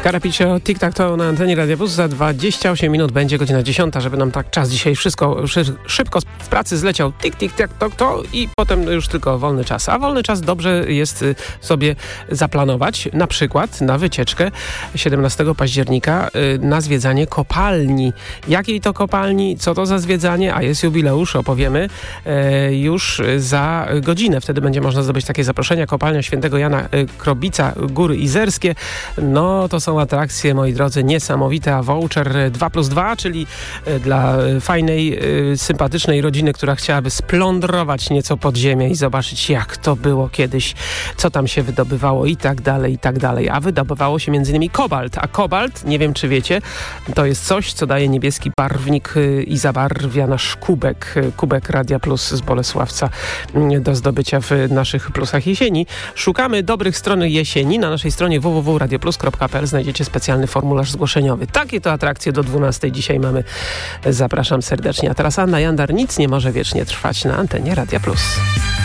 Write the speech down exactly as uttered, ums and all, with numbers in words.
Karapicio, tic-tac-toe na antenie Radia Plus. Za dwadzieścia osiem minut będzie godzina dziesiąta, żeby nam tak czas dzisiaj wszystko szy- szybko w pracy zleciał. Tik-tik-tak-tok-to i potem już tylko wolny czas. A wolny czas dobrze jest sobie zaplanować, na przykład na wycieczkę siedemnastego października na zwiedzanie kopalni. Jakiej to kopalni, co to za zwiedzanie, a jest jubileusz, opowiemy e, już za godzinę. Wtedy będzie można zdobyć takie zaproszenia. Kopalnia Świętego Jana Krobica, Góry Izerskie. No to są atrakcje, moi drodzy, niesamowite, a voucher dwa plus dwa, czyli dla fajnej, sympatycznej rodziny, która chciałaby splądrować nieco podziemia i zobaczyć, jak to było kiedyś, co tam się wydobywało i tak dalej, i tak dalej. A wydobywało się między innymi kobalt, a kobalt, nie wiem czy wiecie, to jest coś, co daje niebieski barwnik i zabarwia nasz kubek, kubek Radia Plus z Bolesławca do zdobycia w naszych plusach jesieni. Szukamy dobrych stron jesieni. Na naszej stronie w w w kropka radioplus kropka p l znajdziecie specjalny formularz zgłoszeniowy. Takie to atrakcje do dwunastej dzisiaj mamy. Zapraszam serdecznie. A teraz Anna Jandar, nic nie może wiecznie trwać na antenie Radia Plus.